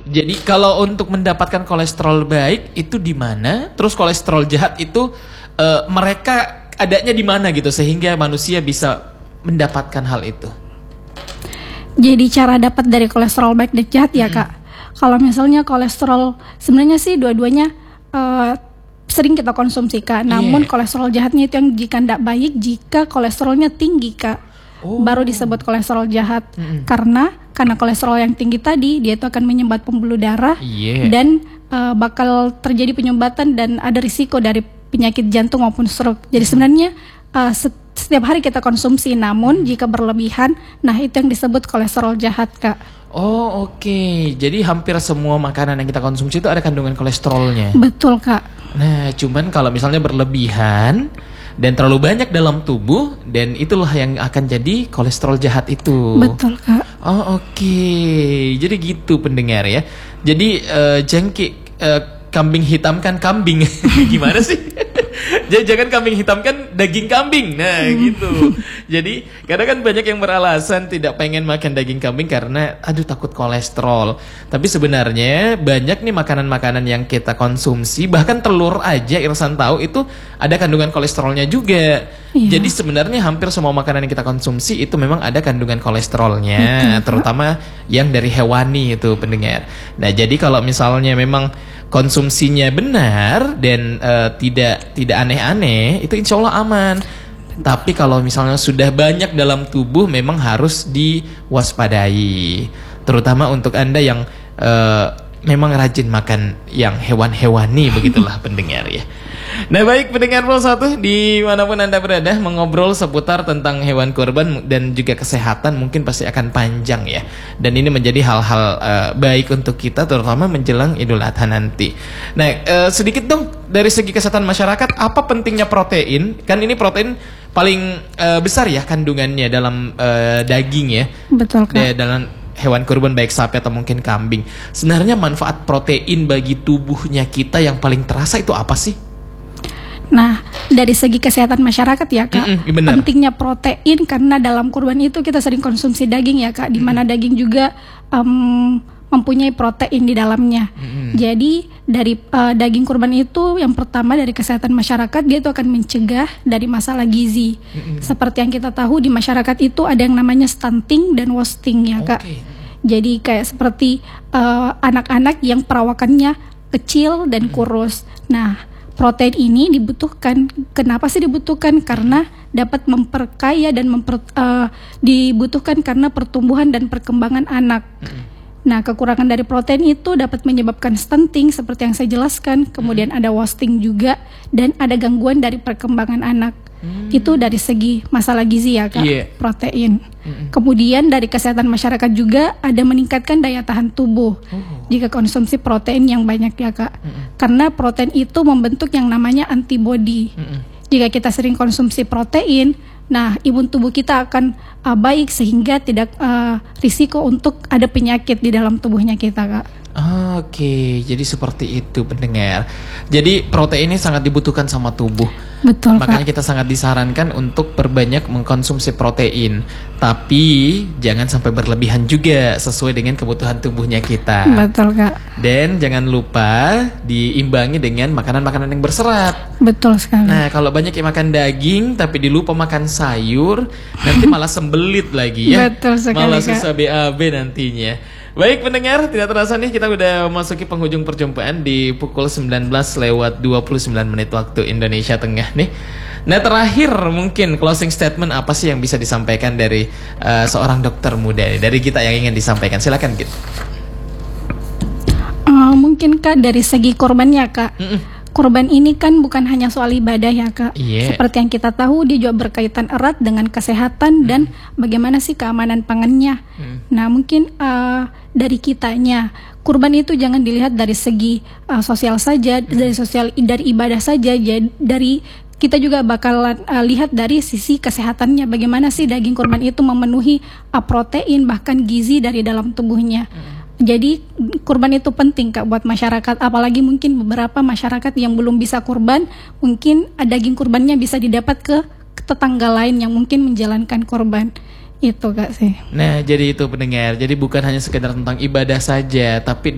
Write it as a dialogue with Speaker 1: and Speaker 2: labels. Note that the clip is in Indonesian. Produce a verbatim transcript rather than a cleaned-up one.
Speaker 1: Jadi kalau untuk mendapatkan kolesterol baik itu di mana? Terus kolesterol jahat itu uh, mereka adanya di mana gitu sehingga manusia bisa mendapatkan hal itu?
Speaker 2: Jadi cara dapat dari kolesterol baik dan jahat ya, mm-hmm. Kak. Kalau misalnya kolesterol sebenarnya sih dua-duanya uh, sering kita konsumsi, Kak. Namun yeah. kolesterol jahatnya itu yang jika tidak baik jika kolesterolnya tinggi, Kak. Oh. Baru disebut kolesterol jahat. Mm-hmm. Karena karena kolesterol yang tinggi tadi dia itu akan menyumbat pembuluh darah yeah. dan uh, bakal terjadi penyumbatan dan ada risiko dari penyakit jantung maupun stroke. Jadi sebenarnya uh, setiap hari kita konsumsi, namun jika berlebihan, nah itu yang disebut kolesterol jahat, Kak.
Speaker 1: Oh oke, okay. Jadi hampir semua makanan yang kita konsumsi itu ada kandungan kolesterolnya.
Speaker 2: Betul, Kak. Nah
Speaker 1: cuman kalau misalnya berlebihan dan terlalu banyak dalam tubuh, dan itulah yang akan jadi kolesterol jahat itu.
Speaker 2: Betul, Kak.
Speaker 1: Oh oke, okay. Jadi gitu pendengar ya. Jadi uh, jengki uh, kambing hitamkan kambing. Gimana sih? Jadi jangan kambing hitamkan daging kambing. Nah gitu. Jadi kadang kan banyak yang beralasan tidak pengen makan daging kambing karena aduh takut kolesterol. Tapi sebenarnya banyak nih makanan-makanan yang kita konsumsi, bahkan telur aja Irsan tahu itu ada kandungan kolesterolnya juga. Iya. Jadi sebenarnya hampir semua makanan yang kita konsumsi itu memang ada kandungan kolesterolnya. Betul, terutama yang dari hewani itu pendengar. Nah jadi kalau misalnya memang konsumsinya benar dan uh, tidak tidak aneh-aneh, itu insya Allah aman. Tapi kalau misalnya sudah banyak dalam tubuh, memang harus diwaspadai. Terutama untuk Anda yang uh, memang rajin makan yang hewan-hewani, begitulah pendengar ya. Nah baik pendengar Pro satu, dimanapun Anda berada, mengobrol seputar tentang hewan kurban dan juga kesehatan mungkin pasti akan panjang ya. Dan ini menjadi hal-hal uh, baik untuk kita, terutama menjelang Idul Adha nanti. Nah uh, sedikit dong dari segi kesehatan masyarakat, apa pentingnya protein? Kan ini protein paling uh, besar ya kandungannya dalam uh, daging ya.
Speaker 2: Betul, Kak.
Speaker 1: Dalam hewan kurban baik sapi atau mungkin kambing. Sebenarnya manfaat protein bagi tubuhnya kita yang paling terasa itu apa sih?
Speaker 2: Nah, dari segi kesehatan masyarakat ya, Kak,
Speaker 1: Mm-mm,
Speaker 2: pentingnya protein karena dalam kurban itu kita sering konsumsi daging ya, Kak, di mana daging juga um, mempunyai protein di dalamnya. Mm-mm. Jadi dari uh, daging kurban itu yang pertama dari kesehatan masyarakat, dia itu akan mencegah dari masalah gizi. Mm-mm. Seperti yang kita tahu di masyarakat itu ada yang namanya stunting dan wasting ya, Kak. Okay. Jadi kayak seperti uh, anak-anak yang perawakannya kecil dan kurus. Nah, protein ini dibutuhkan. Kenapa sih dibutuhkan? Karena dapat memperkaya dan memper, uh, dibutuhkan karena pertumbuhan dan perkembangan anak. Mm-hmm. Nah, kekurangan dari protein itu dapat menyebabkan stunting seperti yang saya jelaskan. Kemudian mm-hmm. ada wasting juga dan ada gangguan dari perkembangan anak. Mm-hmm. Itu dari segi masalah gizi ya, Kak, yeah. protein. Mm-hmm. Kemudian dari kesehatan masyarakat juga ada meningkatkan daya tahan tubuh oh. jika konsumsi protein yang banyak ya, Kak. Mm-hmm. Karena protein itu membentuk yang namanya antibodi. Mm-hmm. Jika kita sering konsumsi protein, nah imun tubuh kita akan uh, baik sehingga tidak uh, risiko untuk ada penyakit di dalam tubuhnya kita, Kak.
Speaker 1: Oke, jadi seperti itu pendengar. Jadi protein ini sangat dibutuhkan sama tubuh.
Speaker 2: Betul,
Speaker 1: Makanya
Speaker 2: Kak.
Speaker 1: kita sangat disarankan untuk perbanyak mengkonsumsi protein. Tapi jangan sampai berlebihan juga sesuai dengan kebutuhan tubuhnya kita.
Speaker 2: Betul, Kak.
Speaker 1: Dan jangan lupa diimbangi dengan makanan-makanan yang berserat.
Speaker 2: Betul sekali.
Speaker 1: Nah, kalau banyak yang makan daging tapi dilupa makan sayur, nanti malah sembelit lagi ya.
Speaker 2: Betul sekali,
Speaker 1: malah
Speaker 2: Kak.
Speaker 1: susah B A B nantinya. Baik pendengar, tidak terasa nih kita udah masuki penghujung perjumpaan di pukul sembilan belas lewat dua puluh sembilan menit waktu Indonesia Tengah nih. Nah terakhir mungkin closing statement apa sih yang bisa disampaikan dari uh, seorang dokter muda nih, dari kita yang ingin disampaikan, silakan Git.
Speaker 2: Uh, mungkin Kak dari segi korbannya Kak. Mm-mm. Kurban ini kan bukan hanya soal ibadah ya, Kak. Yeah. Seperti yang kita tahu, dia juga berkaitan erat dengan kesehatan mm. dan bagaimana sih keamanan pangannya. Mm. Nah, mungkin uh, dari kitanya, kurban itu jangan dilihat dari segi uh, sosial saja, mm. dari sosial dari ibadah saja, jadi dari kita juga bakalan uh, lihat dari sisi kesehatannya, bagaimana sih daging kurban itu memenuhi uh, protein bahkan gizi dari dalam tubuhnya. Mm. Jadi kurban itu penting Kak buat masyarakat, apalagi mungkin beberapa masyarakat yang belum bisa kurban, mungkin daging kurbannya bisa didapat ke, ke tetangga lain yang mungkin menjalankan kurban. Itu Kak sih.
Speaker 1: Nah jadi itu pendengar, jadi bukan hanya sekedar tentang ibadah saja, tapi